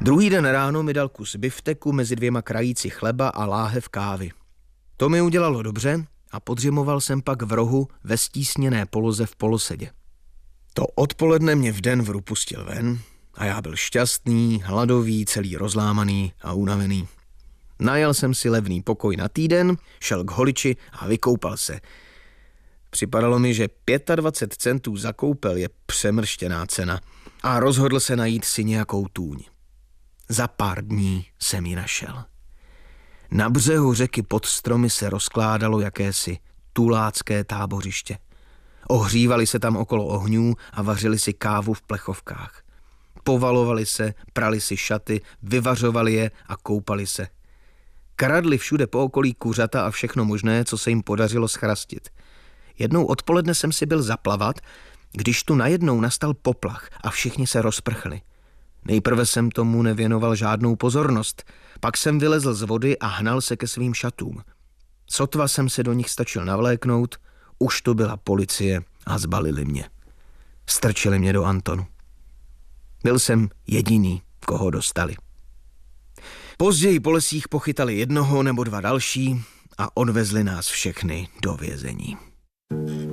Druhý den ráno mi dal kus bifteku mezi 2 krajíci chleba a láhev kávy. To mi udělalo dobře a podřimoval jsem pak v rohu ve stísněné poloze v polosedě. To odpoledne mě v Denveru pustil ven a já byl šťastný, hladový, celý rozlámaný a unavený. Najal jsem si levný pokoj na týden, šel k holiči a vykoupal se. Připadalo mi, že 25 centů za koupel je přemrštěná cena a rozhodl se najít si nějakou tůň. Za pár dní jsem ji našel. Na břehu řeky pod stromy se rozkládalo jakési tulácké tábořiště. Ohřívali se tam okolo ohňů a vařili si kávu v plechovkách. Povalovali se, prali si šaty, vyvařovali je a koupali se. Kradli všude po okolí kuřata a všechno možné, co se jim podařilo schrastit. Jednou odpoledne jsem si byl zaplavat, když tu najednou nastal poplach a všichni se rozprchli. Nejprve jsem tomu nevěnoval žádnou pozornost, pak jsem vylezl z vody a hnal se ke svým šatům. Sotva jsem se do nich stačil navléknout, už tu byla policie a zbalili mě. Strčili mě do Antonu. Byl jsem jediný, koho dostali. Později po lesích pochytali 1 nebo 2 další a odvezli nás všechny do vězení.